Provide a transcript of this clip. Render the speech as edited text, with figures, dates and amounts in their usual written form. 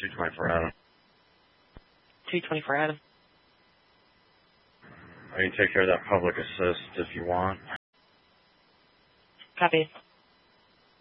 224 Adam. 224 Adam. I can take care of that public assist if you want. Copy.